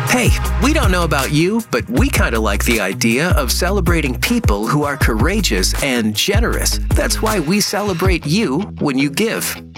Hey, we don't know about you, but we kind of like the idea of celebrating people who are courageous and generous. That's why we celebrate you when you give.